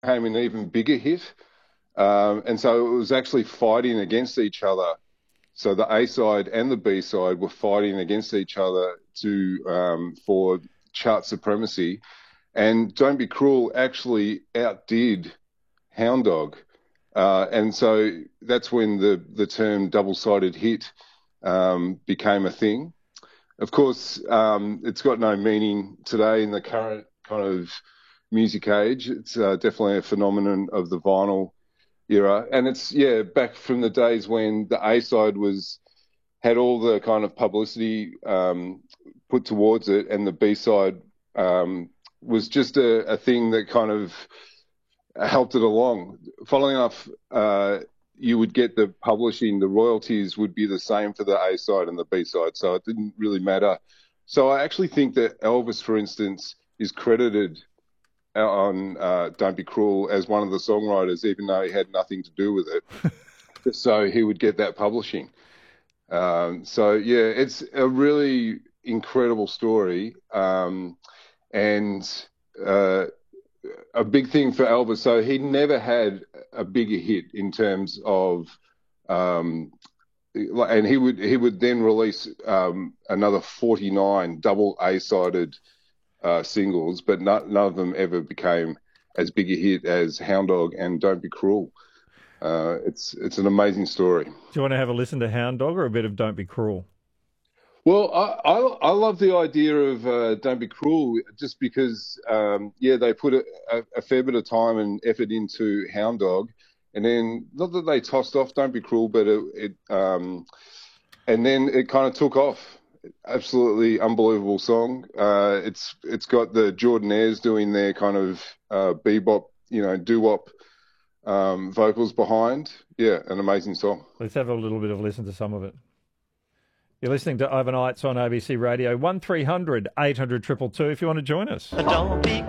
became an even bigger hit. And so it was actually fighting against each other. So the A side and the B side were fighting against each other to for chart supremacy. And Don't Be Cruel actually outdid Hound Dog. And so that's when the term double sided hit became a thing. Of course, it's got no meaning today in the current kind of music age. It's definitely a phenomenon of the vinyl era. And it's, yeah, back from the days when the A side had all the kind of publicity put towards it, and the B side was just a thing that kind of helped it along. Following up, you would get the publishing, the royalties would be the same for the A side and the B side, so it didn't really matter. So I actually think that Elvis, for instance, is credited on Don't Be Cruel as one of the songwriters, even though he had nothing to do with it, just so he would get that publishing. So yeah, it's a really incredible story, and a big thing for Elvis. So he never had a bigger hit in terms of, and he would then release another 49 double A-sided singles, but none of them ever became as big a hit as Hound Dog and Don't Be Cruel. It's an amazing story. Do you want to have a listen to Hound Dog or a bit of Don't Be Cruel? Well, I love the idea of Don't Be Cruel, just because yeah, they put a fair bit of time and effort into Hound Dog, and then not that they tossed off Don't Be Cruel, but and then it kind of took off. Absolutely unbelievable song. It's got the Jordanaires doing their kind of bebop, doo-wop vocals behind. Yeah, an amazing song. Let's have a little bit of a listen to some of it. You're listening to Overnights on ABC Radio, 1300 800 222 if you want to join us. Don't be